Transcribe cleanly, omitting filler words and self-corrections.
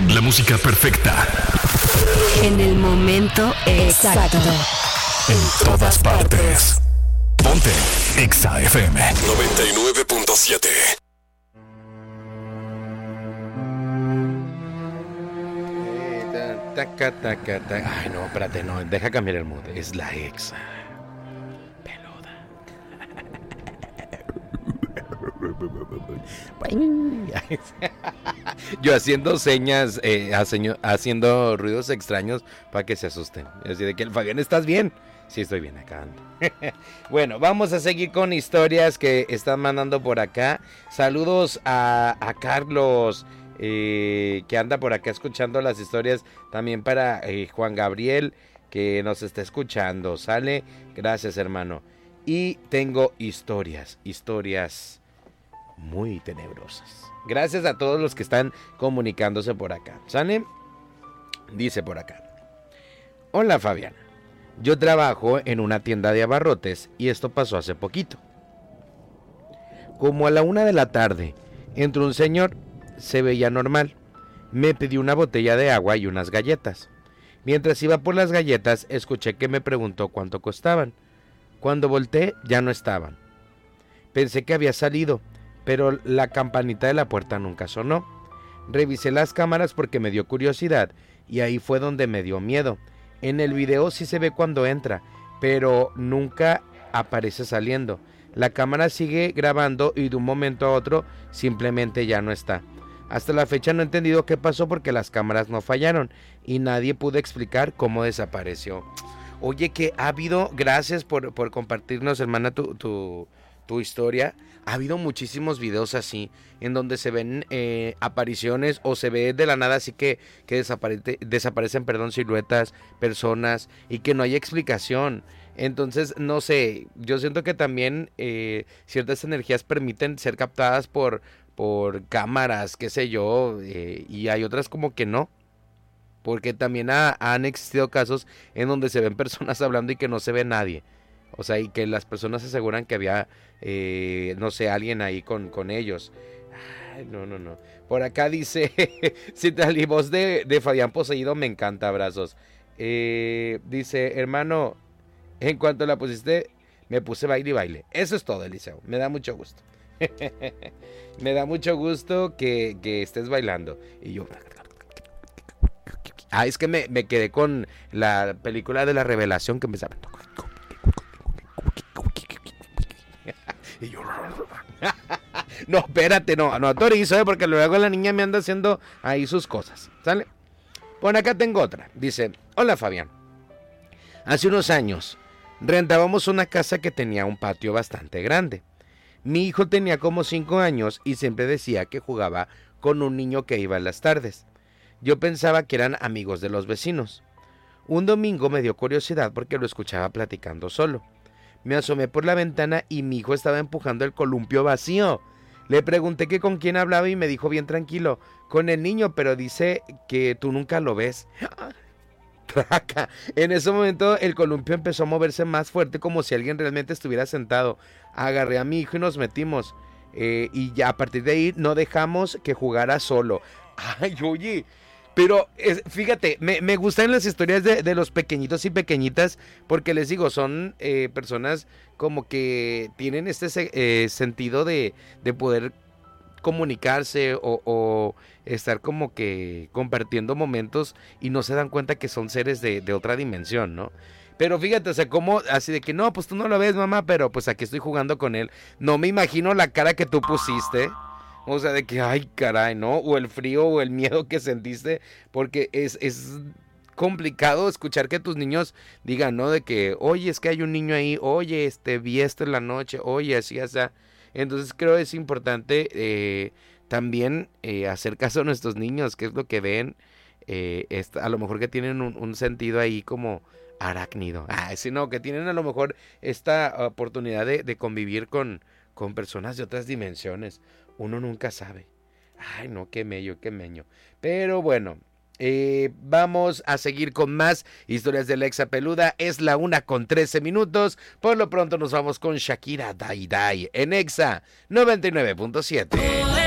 La música perfecta. En el momento exacto. En todas partes. Ponte Exa FM 99.7. Ay, no, espérate, no, deja cambiar el mood. Es la Exa. Peluda. Yo haciendo señas, haciendo ruidos extraños para que se asusten. Así de que el Fabián, ¿estás bien? Sí, estoy bien acá. Bueno, vamos a seguir con historias que están mandando por acá. Saludos a Carlos, que anda por acá escuchando las historias. También para Juan Gabriel, que nos está escuchando. ¿Sale? Gracias, hermano. Y tengo historias muy tenebrosas. Gracias a todos los que están comunicándose por acá. ¿Sale? Dice por acá: hola, Fabián. Yo trabajo en una tienda de abarrotes y esto pasó hace poquito. Como a la 1 de la tarde, entró un señor, se veía normal. Me pidió una botella de agua y unas galletas. Mientras iba por las galletas, escuché que me preguntó cuánto costaban. Cuando volteé, ya no estaban. Pensé que había salido, pero la campanita de la puerta nunca sonó. Revisé las cámaras porque me dio curiosidad y ahí fue donde me dio miedo. En el video sí se ve cuando entra, pero nunca aparece saliendo. La cámara sigue grabando y de un momento a otro simplemente ya no está. Hasta la fecha no he entendido qué pasó porque las cámaras no fallaron y nadie pudo explicar cómo desapareció. Oye, que ha habido, gracias por compartirnos, hermana, tu historia. Ha habido muchísimos videos así, en donde se ven apariciones o se ve de la nada así que desaparecen, siluetas, personas, y que no hay explicación. Entonces, no sé, yo siento que también ciertas energías permiten ser captadas por cámaras, qué sé yo, y hay otras como que no. Porque también han existido casos en donde se ven personas hablando y que no se ve nadie. O sea, y que las personas aseguran que había, no sé, alguien ahí con ellos. Ay, no. Por acá dice, Citlali, voz de Fabián Poseído, me encanta, abrazos. Dice, hermano, en cuanto la pusiste, me puse baile y baile. Eso es todo, Eliseo, me da mucho gusto. Me da mucho gusto que estés bailando. Y yo... es que me quedé con la película de La Revelación que empezaba... Y yo... No, espérate, no autorizo, porque luego la niña me anda haciendo ahí sus cosas, ¿sale? Bueno, acá tengo otra. Dice, hola, Fabián. Hace unos años rentábamos una casa que tenía un patio bastante grande. Mi hijo tenía como 5 años y siempre decía que jugaba con un niño que iba en las tardes. Yo pensaba que eran amigos de los vecinos. Un domingo me dio curiosidad porque lo escuchaba platicando solo. Me asomé por la ventana y mi hijo estaba empujando el columpio vacío. Le pregunté que con quién hablaba y me dijo bien tranquilo, con el niño, pero dice que tú nunca lo ves. Traca. En ese momento el columpio empezó a moverse más fuerte como si alguien realmente estuviera sentado. Agarré a mi hijo y nos metimos. Y ya a partir de ahí no dejamos que jugara solo. Ay, oye... Pero fíjate, me gustan las historias de los pequeñitos y pequeñitas porque les digo, son personas como que tienen este sentido de poder comunicarse o estar como que compartiendo momentos y no se dan cuenta que son seres de otra dimensión, ¿no? Pero fíjate, o sea, como así de que no, pues tú no lo ves, mamá, pero pues aquí estoy jugando con él. No me imagino la cara que tú pusiste. O sea, de que, ay, caray, ¿no? O el frío o el miedo que sentiste, porque es complicado escuchar que tus niños digan, ¿no? De que, oye, es que hay un niño ahí, oye, vi esto en la noche, oye, así, así. Entonces creo que es importante también hacer caso a nuestros niños, qué es lo que ven, a lo mejor que tienen un sentido ahí como arácnido, sino que tienen a lo mejor esta oportunidad de convivir con personas de otras dimensiones. Uno nunca sabe. Ay, no, qué mello, qué meño. Pero bueno, vamos a seguir con más historias de la Exa Peluda. Es la 1:13. Por lo pronto nos vamos con Shakira, Dai Dai, en Exa 99.7.